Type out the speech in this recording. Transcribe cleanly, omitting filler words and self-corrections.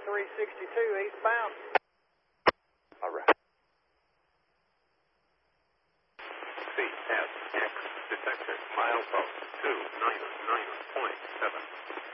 362 eastbound. All right. CSX detected milepost 299.7.